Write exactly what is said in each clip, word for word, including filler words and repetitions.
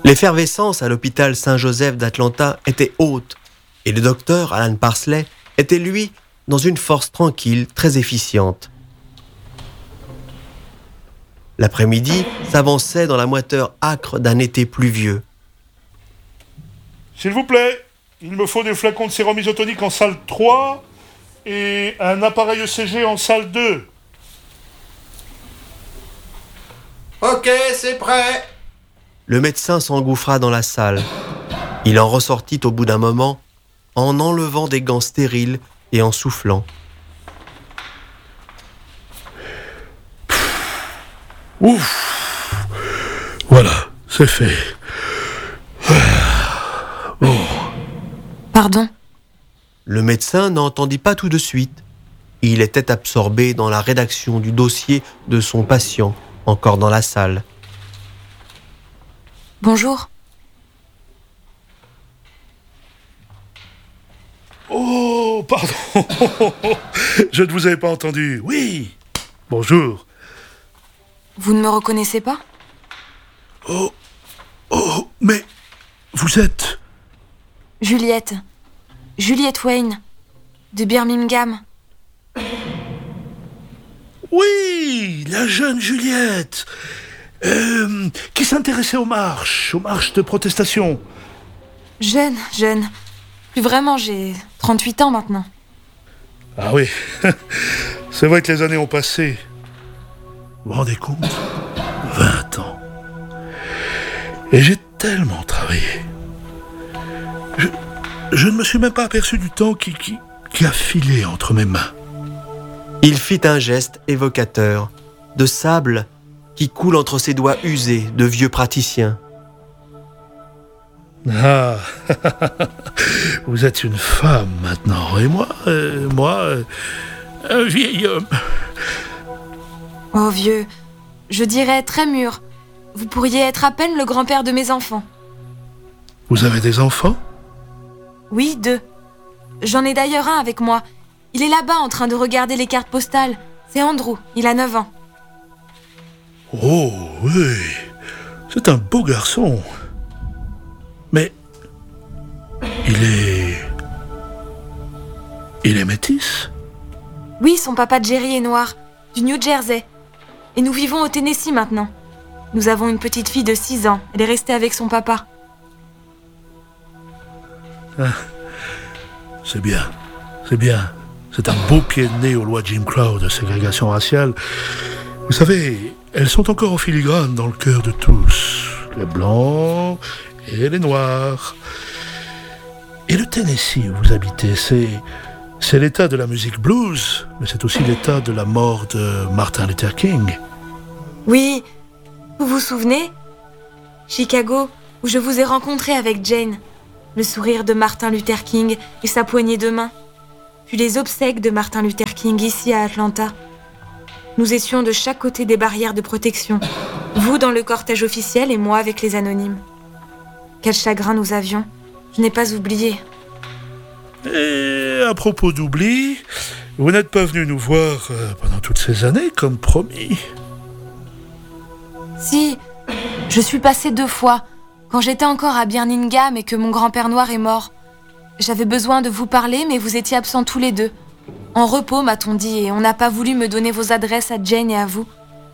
L'effervescence à l'hôpital Saint-Joseph d'Atlanta était haute et le docteur Alan Parsley était, lui, dans une force tranquille, très efficiente. L'après-midi s'avançait dans la moiteur âcre d'un été pluvieux. S'il vous plaît, il me faut des flacons de sérum isotonique en salle trois et un appareil E C G en salle deux. Ok, c'est prêt. Le médecin s'engouffra dans la salle. Il en ressortit au bout d'un moment en enlevant des gants stériles et en soufflant. Ouf. Voilà, c'est fait. Bon. Pardon ? Le médecin n'entendit pas tout de suite. Il était absorbé dans la rédaction du dossier de son patient, encore dans la salle. Bonjour. Oh, pardon. Je ne vous avais pas entendu. Oui. Bonjour. Vous ne me reconnaissez pas ? Oh. Oh, mais vous êtes... Juliette. Juliette Wayne. De Birmingham. Oui, la jeune Juliette. Euh, qui s'intéressait aux marches, aux marches de protestation. Jeune, jeune. Plus vraiment, j'ai trente-huit ans maintenant. Ah oui, c'est vrai que les années ont passé. Vous vous rendez compte ? vingt ans. Et j'ai tellement travaillé. Je, je ne me suis même pas aperçu du temps qui, qui, qui a filé entre mes mains. Il fit un geste évocateur, de sable qui coule entre ses doigts usés de vieux praticiens. Ah, vous êtes une femme maintenant, et moi, euh, moi, euh, un vieil homme. Oh vieux, je dirais très mûr. Vous pourriez être à peine le grand-père de mes enfants. Vous avez des enfants ? Oui, deux. J'en ai d'ailleurs un avec moi. Il est là-bas en train de regarder les cartes postales. C'est Andrew, il a neuf ans. Oh oui, c'est un beau garçon. Mais il est... Il est métis ? Oui, son papa Jerry est noir, du New Jersey. Et nous vivons au Tennessee maintenant. Nous avons une petite fille de six ans. Elle est restée avec son papa. Ah, c'est bien, c'est bien. C'est un beau pied de nez aux lois Jim Crow de ségrégation raciale. Vous savez, elles sont encore en filigrane dans le cœur de tous. Les blancs et les noirs. Et le Tennessee où vous habitez, c'est... C'est l'état de la musique blues, mais c'est aussi l'état de la mort de Martin Luther King. Oui, vous vous souvenez ? Chicago, où je vous ai rencontré avec Jane. Le sourire de Martin Luther King et sa poignée de main. Puis les obsèques de Martin Luther King ici à Atlanta. Nous étions de chaque côté des barrières de protection. Vous dans le cortège officiel et moi avec les anonymes. Quel chagrin nous avions. Je n'ai pas oublié. Et à propos d'oubli, vous n'êtes pas venu nous voir euh, pendant toutes ces années, comme promis. Si, je suis passée deux fois, quand j'étais encore à Birmingham et que mon grand-père noir est mort. J'avais besoin de vous parler, mais vous étiez absents tous les deux. En repos, m'a-t-on dit, et on n'a pas voulu me donner vos adresses à Jane et à vous.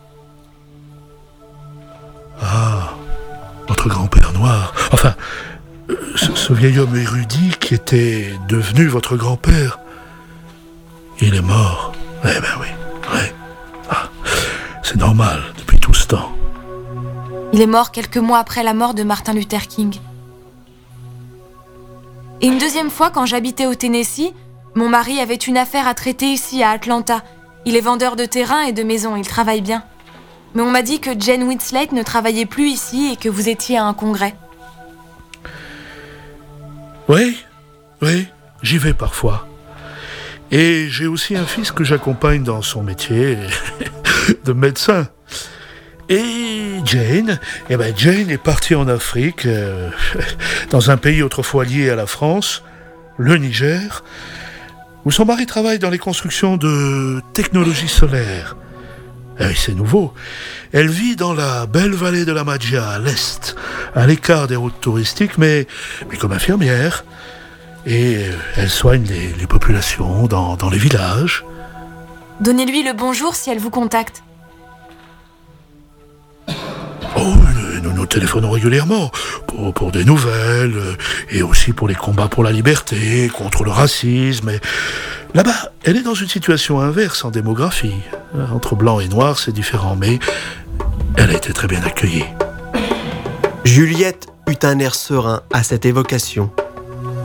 Ah, votre grand-père noir. Enfin, ce, ce vieil homme érudit qui était devenu votre grand-père. Il est mort. Eh ben oui, ouais. Ah, c'est normal, depuis tout ce temps. Il est mort quelques mois après la mort de Martin Luther King. Et une deuxième fois, quand j'habitais au Tennessee, mon mari avait une affaire à traiter ici, à Atlanta. Il est vendeur de terrain et de maisons, il travaille bien. Mais on m'a dit que Jane Whitslade ne travaillait plus ici et que vous étiez à un congrès. Oui, oui, j'y vais parfois. Et j'ai aussi un fils que j'accompagne dans son métier de médecin. Et Jane, eh ben Jane est partie en Afrique, euh, dans un pays autrefois lié à la France, le Niger, où son mari travaille dans les constructions de technologies solaires. Eh, c'est nouveau. Elle vit dans la belle vallée de la Maggia, à l'est, à l'écart des routes touristiques, mais, mais comme infirmière. Et elle soigne les, les populations dans, dans les villages. Donnez-lui le bonjour si elle vous contacte. Oh, nous nous téléphonons régulièrement pour, pour des nouvelles et aussi pour les combats pour la liberté, contre le racisme. Et là-bas, elle est dans une situation inverse en démographie. Entre blanc et noir, c'est différent, mais elle a été très bien accueillie. Juliette eut un air serein à cette évocation.